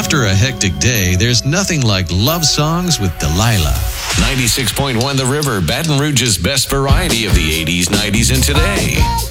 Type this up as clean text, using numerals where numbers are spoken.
After a hectic day, there's nothing like love songs with Delilah. 96.1 The River, Baton Rouge's best variety of the 80s, 90s, and today.